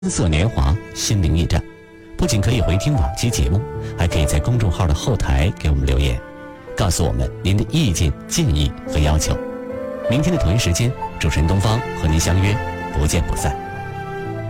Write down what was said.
色年华心灵驿站，不仅可以回听往期节目，还可以在公众号的后台给我们留言，告诉我们您的意见、建议和要求。明天的同一时间，主持人东方和您相约，不见不散。